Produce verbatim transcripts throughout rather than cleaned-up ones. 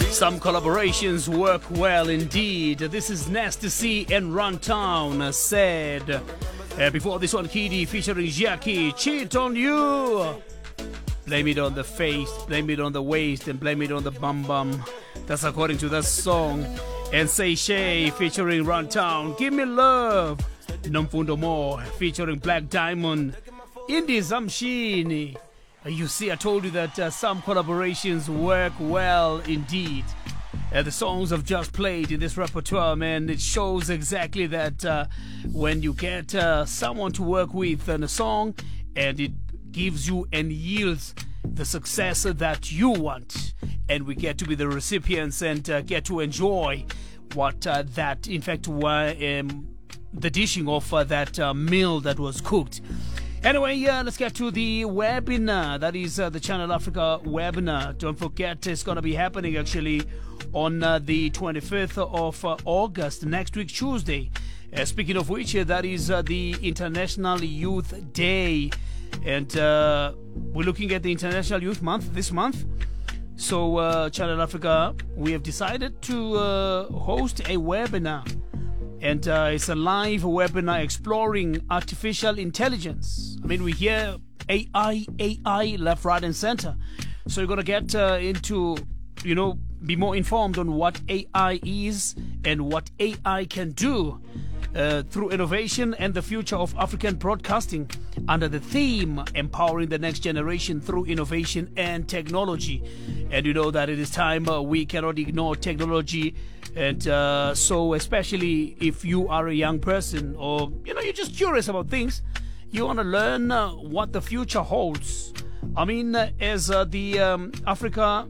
Some collaborations work well indeed. This is Nasty C and Runtown said. Uh, before this one, Kiddy featuring Jackie, Cheat on You. Blame it on the face, blame it on the waist, and blame it on the bum bum. That's according to that song. And Say Shay featuring Runtown, Give Me Love. Nomfundo More featuring Black Diamond. Indie Zamshini. You see, I told you that uh, some collaborations work well indeed. Uh, the songs I've just played in this repertoire, man, it shows exactly that uh, when you get uh, someone to work with in a song and it gives you and yields the success that you want, and we get to be the recipients and uh, get to enjoy what uh, that, in fact, uh, um, the dishing of uh, that uh, meal that was cooked. Anyway, uh, let's get to the webinar. That is uh, the Channel Africa webinar. Don't forget, it's going to be happening actually on uh, the twenty-fifth of uh, August, next week, Tuesday. Uh, speaking of which, uh, that is uh, the International Youth Day. And uh, we're looking at the International Youth Month this month. So, uh, Channel Africa, we have decided to uh, host a webinar. And uh, it's a live webinar exploring artificial intelligence. I mean, we hear A I, A I, left, right, and center. So you're going to get uh, into, you know, be more informed on what A I is and what A I can do uh, through innovation and the future of African broadcasting under the theme Empowering the Next Generation Through Innovation and Technology. And you know that it is time uh, we cannot ignore technology. And uh, so especially if you are a young person or, you know, you're just curious about things, you want to learn uh, what the future holds. I mean, uh, as uh, the um, Africa,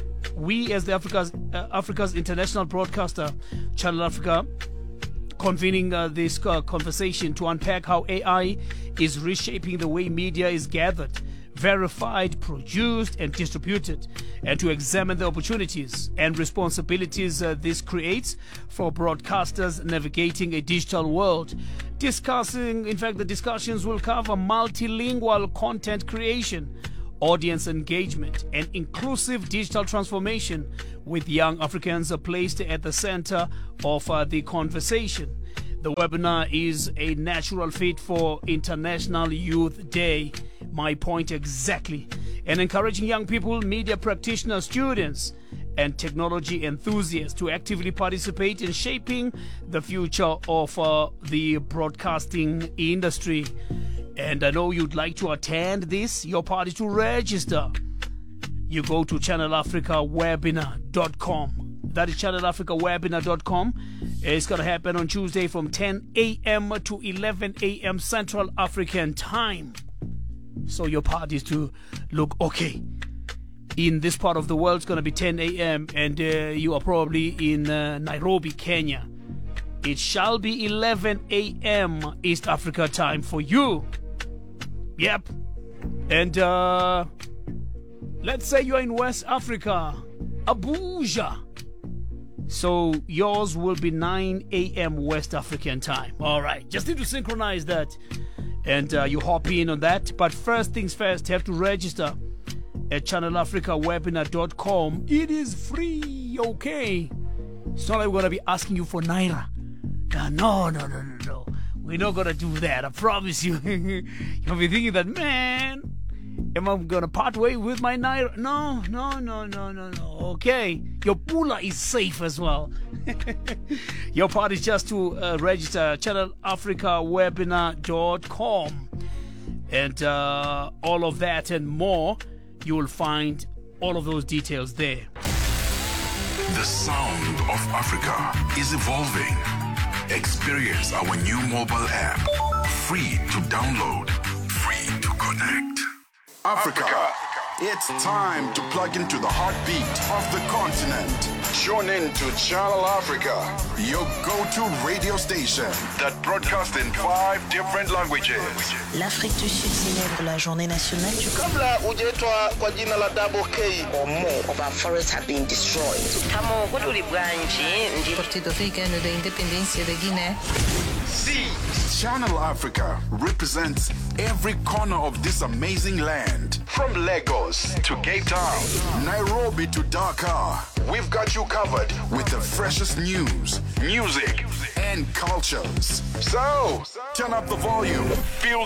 we as the Africa's, uh, Africa's international broadcaster, Channel Africa, convening uh, this uh, conversation to unpack how A I is reshaping the way media is gathered, verified, produced, and distributed, and to examine the opportunities and responsibilities uh, this creates for broadcasters navigating a digital world. Discussing, in fact, the discussions will cover multilingual content creation, audience engagement, and inclusive digital transformation, with young Africans uh, placed at the center of uh, the conversation. The webinar is a natural fit for International Youth Day. My point exactly. And encouraging young people, media practitioners, students, and technology enthusiasts to actively participate in shaping the future of uh, the broadcasting industry. And I know you'd like to attend this. Your part is to register. You go to channel africa webinar dot com. That is channel africa webinar dot com. It's going to happen on Tuesday from ten a.m. to eleven a.m. Central African Time. So your part is to look, okay, in this part of the world it's going to be ten a.m. and uh, you are probably in uh, Nairobi, Kenya. It shall be eleven a.m. East Africa time for you. Yep. And uh, let's say you're in West Africa, Abuja. So yours will be nine a.m. West African time. All right, just need to synchronize that. And uh, you hop in on that. But first things first, you have to register at channel africa webinar dot com. It is free, okay? It's not like we're going to be asking you for Naira. Uh, no, no, no, no, no. We're not going to do that, I promise you. You'll be thinking that, man, am I going to part way with my Naira? No, no, no, no, no, no. Okay, your pula is safe as well. Your part is just to uh, register channel africa webinar dot com. And uh, all of that and more, you will find all of those details there. The sound of Africa is evolving. Experience our new mobile app. Free to download, free to connect. Africa, it's time to plug into the heartbeat of the continent. Tune in to Channel Africa, your go-to radio station that broadcasts in five different languages. L'Afrique du Sud célèbre la journée nationale du Kabla hujaitwa kwa jina la Double K or more of our forests have been destroyed. Kama kuli branchi ndi Partido Africano da Independência da Guiné. See, Channel Africa represents every corner of this amazing land. From Lagos to Cape Town, Nairobi to Dakar, we've got you covered with the freshest news, music, and cultures. So, turn up the volume, feel